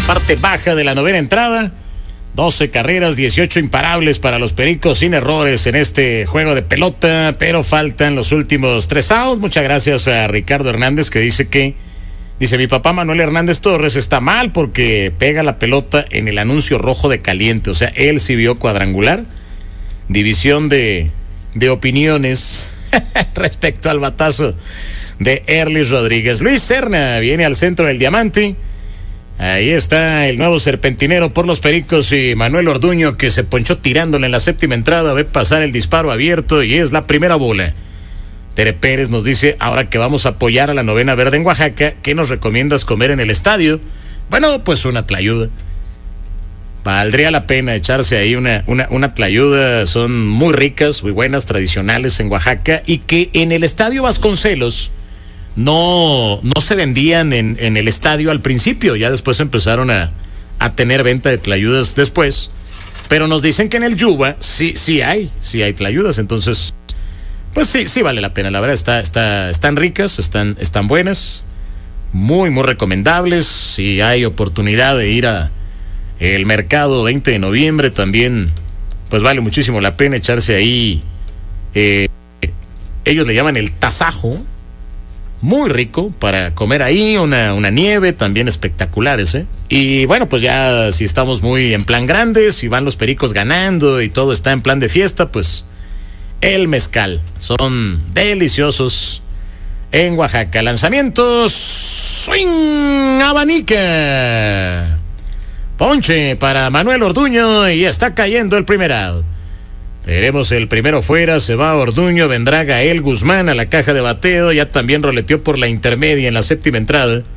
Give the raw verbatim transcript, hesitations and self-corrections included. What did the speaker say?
parte baja de la novena entrada. doce carreras, dieciocho imparables para los Pericos, sin errores en este juego de pelota, pero faltan los últimos tres outs. Muchas gracias a Ricardo Hernández, que dice que, dice, mi papá Manuel Hernández Torres está mal porque pega la pelota en el anuncio rojo de caliente. O sea, él sí vio cuadrangular. División de, de opiniones respecto al batazo de Erlis Rodríguez. Luis Serna viene al centro del diamante. Ahí está el nuevo serpentinero por los Pericos y Manuel Orduño, que se ponchó tirándole en la séptima entrada, ve pasar el disparo abierto y es la primera bola. Tere Pérez nos dice, ahora que vamos a apoyar a la novena verde en Oaxaca, ¿qué nos recomiendas comer en el estadio? Bueno, pues una tlayuda. Valdría la pena echarse ahí una, una, una tlayuda, son muy ricas, muy buenas, tradicionales en Oaxaca, y que en el estadio Vasconcelos No, no se vendían en, en el estadio al principio, ya después empezaron a, a tener venta de tlayudas después, pero nos dicen que en el Yuba sí, sí hay, sí hay tlayudas, entonces, pues sí, sí vale la pena, la verdad, está, está, están ricas, están, están buenas, muy, muy recomendables. Si hay oportunidad de ir a el mercado veinte de noviembre, también, pues vale muchísimo la pena echarse ahí, eh, ellos le llaman el tasajo. Muy rico para comer ahí, una, una nieve también espectaculares, ¿eh? Y bueno, pues ya si estamos muy en plan grande, si van los Pericos ganando y todo está en plan de fiesta, pues el mezcal. Son deliciosos en Oaxaca. Lanzamientos, swing, abanica. Ponche para Manuel Orduño y está cayendo el primer out. Tenemos el primero fuera, se va Orduño, vendrá Gael Guzmán a la caja de bateo, ya también roleteó por la intermedia en la séptima entrada.